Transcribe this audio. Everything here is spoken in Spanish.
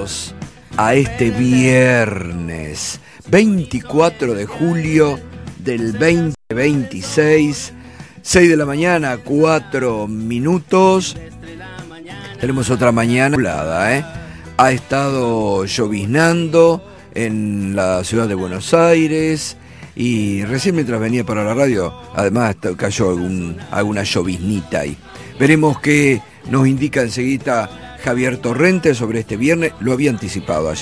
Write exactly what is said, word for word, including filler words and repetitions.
bienvenidos a este viernes veinticuatro de julio del veinte veintiséis, seis de la mañana, cuatro minutos. Tenemos otra mañana nublada, ¿eh? Ha estado lloviznando en la ciudad de Buenos Aires y recién mientras venía para la radio, además cayó algún, alguna lloviznita ahí. Veremos qué nos indica enseguida Javier Torrente sobre este viernes. Lo había anticipado ayer.